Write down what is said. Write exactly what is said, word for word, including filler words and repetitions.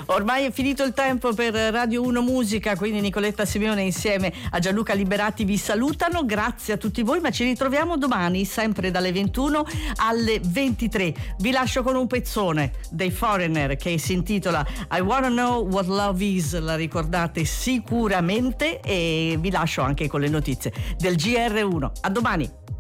Ormai è finito il tempo per Radio uno Musica, quindi Nicoletta Simeone insieme a Gianluca Liberati vi salutano. Grazie a tutti voi, ma ci ritroviamo domani sempre dalle ventuno alle ventitré. Vi lascio con un pezzone dei Foreigner che si intitola I Wanna Know What Love Is, la ricordate sicuramente, e vi lascio anche con le notizie del G R uno. A domani.